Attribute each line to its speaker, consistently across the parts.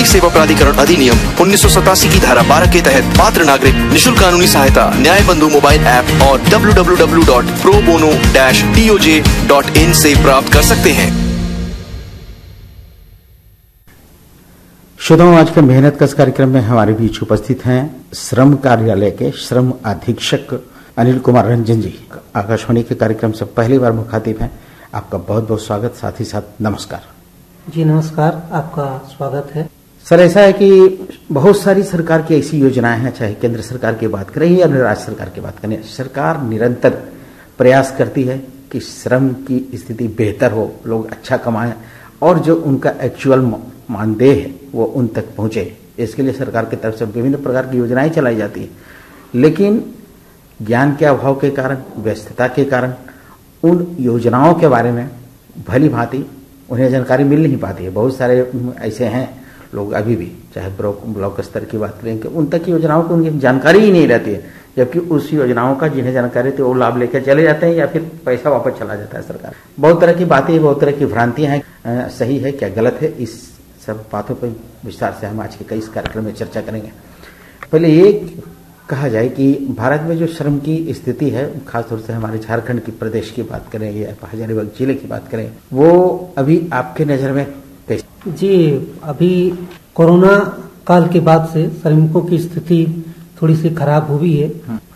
Speaker 1: सेवा प्राधिकरण अधिनियम 1987 की धारा 12 के तहत पात्र नागरिक निशुल्क कानूनी सहायता न्याय बंधु मोबाइल ऐप और www.probono-toj.in से प्राप्त कर सकते हैं।
Speaker 2: श्रोताओं, आज के मेहनत कश कार्यक्रम में हमारे बीच उपस्थित हैं श्रम कार्यालय के श्रम अधीक्षक अनिल कुमार रंजन जी। आकाशवाणी के कार्यक्रम से पहली बार मुखातिब हैं, आपका बहुत बहुत स्वागत, साथ ही साथ नमस्कार।
Speaker 3: जी नमस्कार, आपका स्वागत है।
Speaker 2: सर, ऐसा है कि बहुत सारी सरकार की ऐसी योजनाएं हैं, चाहे केंद्र सरकार की बात करें या राज्य सरकार की बात करें, सरकार निरंतर प्रयास करती है कि श्रम की स्थिति बेहतर हो, लोग अच्छा कमाएं और जो उनका एक्चुअल मानदेय है वो उन तक पहुंचे। इसके लिए सरकार की तरफ से विभिन्न प्रकार की योजनाएं चलाई जाती है, लेकिन ज्ञान के अभाव के कारण, व्यस्तता के कारण उन योजनाओं के बारे में भली भांति उन्हें जानकारी मिल नहीं पाती है। बहुत सारे ऐसे हैं लोग अभी भी, चाहे ब्लॉक स्तर की बात करें, कि उन तक की योजनाओं की उनकी जानकारी ही नहीं रहती है, जबकि उस योजनाओं का जिन्हें जानकारी थी वो लाभ लेकर चले जाते हैं या फिर पैसा वापस चला जाता है सरकार। बहुत तरह की बातें, बहुत तरह की भ्रांतियां हैं, सही है क्या गलत है, इस सब बातों पर विस्तार से हम आज के कई कार्यक्रम में चर्चा करेंगे। पहले ये कहा जाए कि भारत में जो श्रम की स्थिति है, खासतौर से हमारे झारखंड की प्रदेश की बात करें या हजारीबाग जिले की बात करें, वो अभी आपके नजर में कैसे?
Speaker 3: जी, अभी कोरोना काल के बाद से श्रमिकों की स्थिति थोड़ी सी खराब हुई है।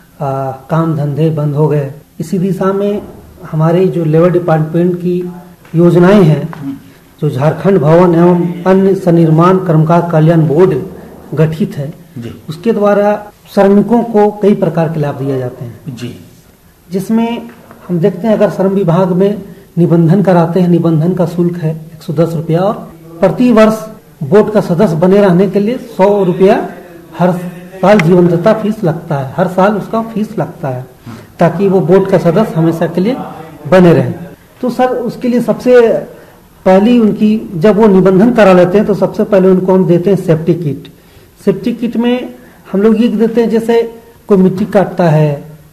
Speaker 3: काम धंधे बंद हो गए। इसी दिशा में हमारे जो लेबर डिपार्टमेंट की योजनाएं हैं, जो झारखंड भवन एवं अन्य सनिर्माण कर्मकार कल्याण बोर्ड गठित है, उसके द्वारा श्रमिकों को कई प्रकार के लाभ दिए जाते हैं जी। जिसमें हम देखते हैं, अगर श्रम विभाग में निबंधन कराते हैं, निबंधन का शुल्क है 110 रुपया और प्रति वर्ष बोर्ड का सदस्य बने रहने के लिए 100 रुपया हर साल जीवंतता फीस लगता है। हर साल उसका फीस लगता है ताकि वो बोर्ड का सदस्य हमेशा के लिए बने रहे। तो सर, उसके लिए सबसे पहली उनकी, जब वो निबंधन करा लेते हैं तो सबसे पहले उनको हम देते हैं सेफ्टी किट। सेफ्टी किट में हम लोग ये देते हैं, जैसे कोई मिट्टी काटता है,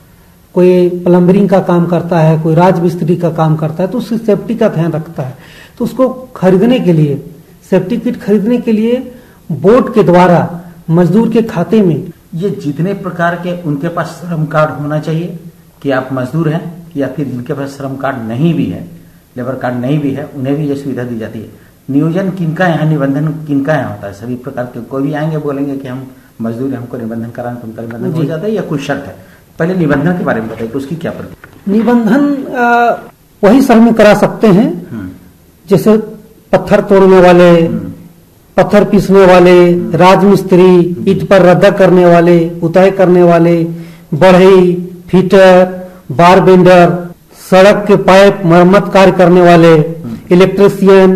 Speaker 3: कोई प्लम्बरिंग का काम करता है, कोई राजमिस्त्री का काम करता है, तो उसकी सेफ्टी का ध्यान रखता है। तो उसको खरीदने के लिए, सेफ्टी किट खरीदने के लिए बोर्ड के द्वारा मजदूर के खाते में,
Speaker 2: ये जितने प्रकार के उनके पास श्रम कार्ड होना चाहिए कि आप मजदूर हैं, या फिर जिनके पास श्रम कार्ड नहीं भी है, लेबर कार्ड नहीं भी है, उन्हें भी ये सुविधा दी जाती है। नियोजन किनका यहाँ, निबंधन किनका यहाँ होता है? सभी प्रकार के, कोई भी आएंगे बोलेंगे कि हम मजदूर हैं, हमको निबंधन कराना, तो उनका निबंधन हो जाता है या कुछ शर्त है? पहले निबंधन के बारे में बताइए, उसकी क्या प्रक्रिया?
Speaker 3: निबंधन वही श्रमिक करा सकते हैं, जैसे पत्थर तोड़ने वाले, पत्थर पीसने वाले, राजमिस्त्री, ईंट पर रद्दा करने वाले, उताई करने वाले, बढ़ई, फीटर, बार बेंडर, सड़क के पाइप मरम्मत कार्य करने वाले, इलेक्ट्रीशियन,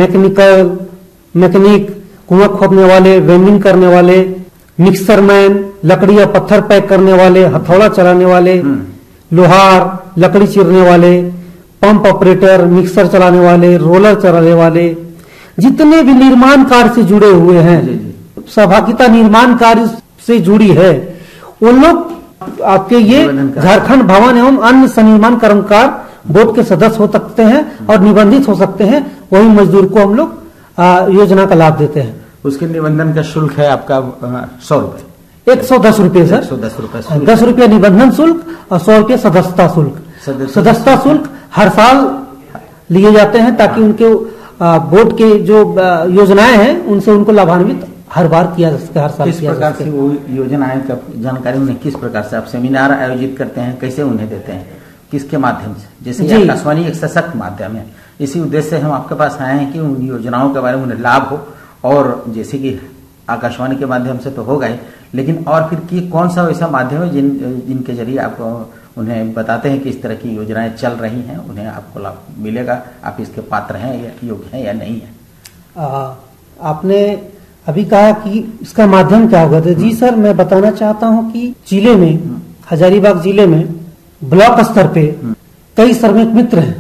Speaker 3: मैकेनिक, कुआं खोदने वाले, वेल्डिंग करने वाले, मिक्सर मैन, लकड़ी या पत्थर पैक करने वाले, हथौड़ा चलाने वाले, लोहार, लकड़ी चीरने वाले, पंप ऑपरेटर, मिक्सर चलाने वाले, रोलर चलाने वाले, जितने भी निर्माण कार्य से जुड़े हुए हैं, सहभागिता निर्माण कार्य से जुड़ी है, उन लोग आपके ये झारखंड भवन एवं अन्य सनिर्माण कर्मकार बोर्ड के सदस्य हो सकते हैं और निबंधित हो सकते हैं। वही मजदूर को हम लोग योजना का लाभ देते हैं।
Speaker 2: उसके निबंधन का शुल्क है आपका 100 रुपए,
Speaker 3: 110 रुपये सर,
Speaker 2: 110 रुपए,
Speaker 3: 10 रुपया निबंधन शुल्क और 100 रुपया सदस्यता शुल्क। सदस्यता शुल्क हर साल लिए जाते हैं ताकि उनके बोर्ड के जो योजनाएं हैं उनसे उनको लाभान्वित हर बार किया जा सके, हर साल
Speaker 2: किस प्रकार से वो योजनाएं का जानकारी उन्हें किस प्रकार से आप सेमिनार आयोजित करते हैं, कैसे उन्हें देते हैं, किसके माध्यम से? जैसे आकाशवाणी एक सशक्त माध्यम है, इसी उद्देश्य से हम आपके पास आए हैं कि उन योजनाओं के बारे में उन्हें लाभ हो, और जैसे कि आकाशवाणी के माध्यम से तो होगा ही, लेकिन और फिर की कौन सा ऐसा माध्यम है जिनके जरिए आप उन्हें बताते हैं कि इस तरह की योजनाएं चल रही हैं, उन्हें आपको लाभ मिलेगा, आप इसके पात्र हैं या योग्य हैं या नहीं है?
Speaker 3: आपने अभी कहा कि इसका माध्यम क्या होगा, तो जी सर, मैं बताना चाहता हूं कि जिले में, हजारीबाग जिले में ब्लॉक स्तर पे कई श्रमिक मित्र हैं।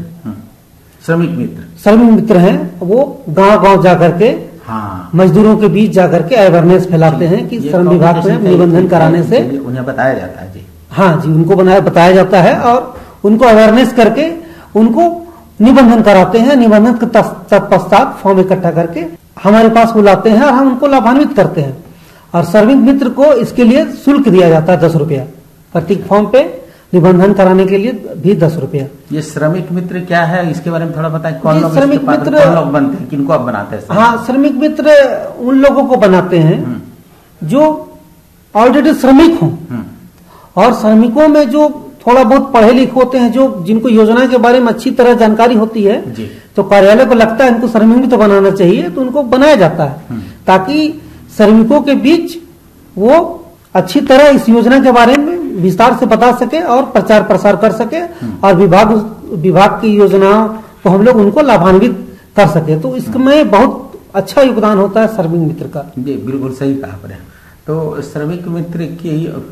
Speaker 3: श्रमिक मित्र हैं, वो गांव-गांव जाकर के मजदूरों के बीच जाकर के अवेयरनेस फैलाते हैं कि श्रम विभाग में निबंधन कराने से
Speaker 2: उन्हें बताया जाता है। जी
Speaker 3: हाँ जी, उनको बताया जाता है और उनको अवेयरनेस करके उनको निबंधन कराते हैं। निबंधन के तत्पश्चात फॉर्म इकट्ठा करके हमारे पास वो लाते हैं और हम उनको लाभान्वित करते हैं। और श्रमिक मित्र को इसके लिए शुल्क दिया जाता है 10 रुपया, प्रत्येक फॉर्म पे निबंधन कराने के लिए भी 10 रुपया।
Speaker 2: ये श्रमिक मित्र क्या है, इसके बारे में थोड़ा बताएं। कौन लोग
Speaker 3: श्रमिक मित्र,
Speaker 2: कौन लोग बनते हैं, किनको आप बनाते हैं?
Speaker 3: हाँ, श्रमिक मित्र उन लोगों को बनाते हैं जो ऑलरेडी श्रमिक हों, और श्रमिकों में जो थोड़ा बहुत पढ़े लिखे होते हैं, जो जिनको योजना के बारे में अच्छी तरह जानकारी होती है, तो कार्यालय को लगता है इनको श्रमिक मित्र बनाना चाहिए, तो उनको बनाया जाता है ताकि श्रमिकों के बीच वो अच्छी तरह इस योजना के बारे में विस्तार से बता सके और प्रचार प्रसार कर सके, और विभाग की योजनाओं को हम लोग उनको लाभान्वित कर सके। तो इसमें बहुत अच्छा योगदान होता है श्रमिक मित्र का।
Speaker 2: जी बिल्कुल सही कहा आपने। तो श्रमिक मित्र की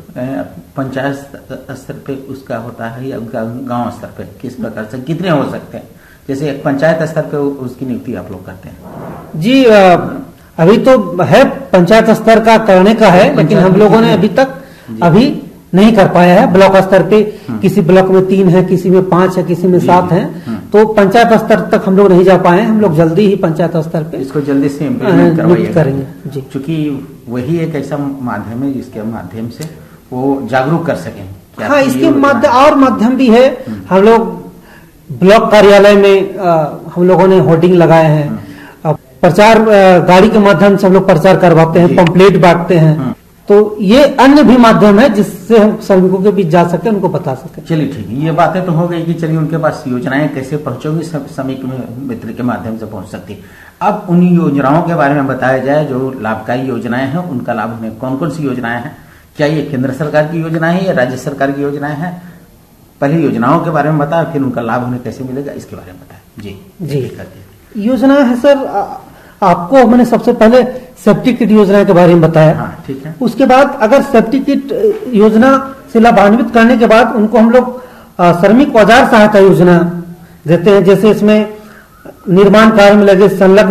Speaker 2: पंचायत स्तर पे उसका होता है या उनका गांव स्तर पे किस प्रकार से कितने हो सकते हैं? जैसे एक पंचायत स्तर पे उसकी नियुक्ति आप लोग करते हैं? जी
Speaker 3: अभी तो है पंचायत स्तर का करने का है, लेकिन हम लोगों ने अभी तक नहीं कर पाया है। ब्लॉक स्तर पे किसी ब्लॉक में 3 है, किसी में 5 है, किसी में 7 है, तो पंचायत स्तर तक हम लोग नहीं जा पाए हैं। हम लोग जल्दी ही पंचायत स्तर पे
Speaker 2: इसको जल्दी से इम्प्लीमेंट
Speaker 3: करेंगे जी,
Speaker 2: क्योंकि वही एक ऐसा माध्यम है जिसके माध्यम से वो जागरूक कर सकें।
Speaker 3: हाँ, इसके माध्यम भी है। हम लोग ब्लॉक कार्यालय में हम लोगों ने होर्डिंग लगाए हैं, प्रचार गाड़ी के माध्यम से हम लोग प्रचार करवाते हैं, पंपलेट बांटते हैं। तो ये अन्य भी माध्यम है जिससे हम श्रमिकों के बीच जा सके, उनको बता सके।
Speaker 2: चलिए ठीक है, ये बातें तो हो गई कि चलिए उनके पास योजनाएं कैसे पहुंचोगी, श्रमिक मित्र के माध्यम से पहुंच सकती। अब उन योजनाओं के बारे में बताया जाए जो लाभकारी योजनाएं हैं, उनका लाभ उन्हें कौन कौन सी योजनाएं हैं, क्या ये केंद्र सरकार की योजनाएं हैं या राज्य सरकार की योजनाएं हैं? पहले योजनाओं के बारे में बताया, फिर उनका लाभ उन्हें कैसे मिलेगा इसके बारे में बताया।
Speaker 3: जी योजना है सर, आपको मैंने सबसे पहले सेफ्टी किट योजना के बारे में बताया।
Speaker 2: हाँ, ठीक है।
Speaker 3: उसके बाद अगर सेफ्टी किट योजना से लाभान्वित करने के बाद उनको हम लोग श्रमिक औजार सहायता योजना देते हैं। जैसे इसमें निर्माण कार्य में लगे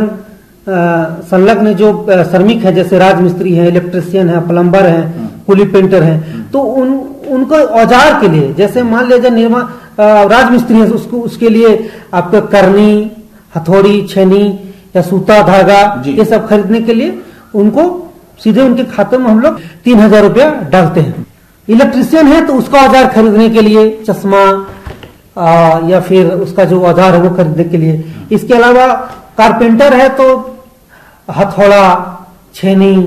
Speaker 3: संलग्न जो श्रमिक है, जैसे राजमिस्त्री है, इलेक्ट्रिशियन है, प्लम्बर है, कुली पेंटर है, तो उनको औजार के लिए, जैसे मान लीजिए निर्माण राजमिस्त्री है, उसके लिए आपका करनी, हथौड़ी, छेनी या सूता, धागा, ये सब खरीदने के लिए उनको सीधे उनके खाते में हम लोग 3000 रुपया डालते हैं। इलेक्ट्रिशियन है तो उसका औजार खरीदने के लिए चश्मा या फिर उसका जो औजार है वो खरीदने के लिए। इसके अलावा कारपेंटर है तो हथौड़ा, छेनी,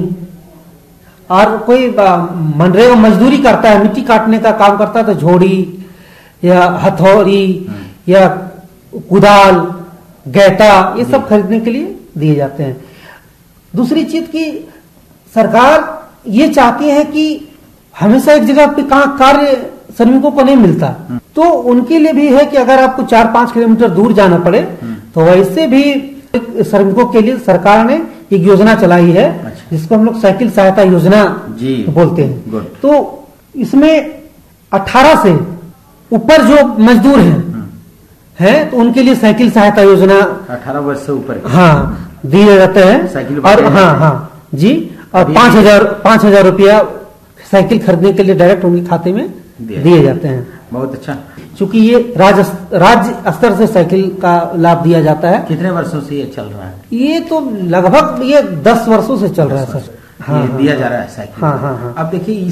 Speaker 3: और कोई मनरेगा मजदूरी करता है, मिट्टी काटने का काम करता है तो झोड़ी या हथौड़ी या कुदाल, गैता, ये सब खरीदने के लिए दिए जाते हैं। दूसरी चीज की सरकार ये चाहती है कि हमेशा एक जगह पे कार्य श्रमिकों को नहीं मिलता, तो उनके लिए भी है कि अगर आपको 4-5 किलोमीटर दूर जाना पड़े तो वैसे भी श्रमिकों के लिए सरकार ने एक योजना चलाई है जिसको हम लोग साइकिल सहायता योजना बोलते हैं। तो इसमें 18 से ऊपर जो मजदूर हैं तो उनके लिए साइकिल सहायता योजना
Speaker 2: 18 वर्ष से ऊपर
Speaker 3: दिए जाते हैं। और और 5,000 रुपया साइकिल खरीदने के लिए डायरेक्ट उनके खाते में दिए जाते हैं।
Speaker 2: बहुत अच्छा।
Speaker 3: चूंकि ये राज्य स्तर से साइकिल का लाभ दिया जाता है।
Speaker 2: कितने वर्षों से ये चल रहा है?
Speaker 3: ये तो लगभग 10 वर्षों से चल रहा है सर।
Speaker 2: दिया जा रहा है साइकिल।
Speaker 3: हाँ।
Speaker 2: अब देखिए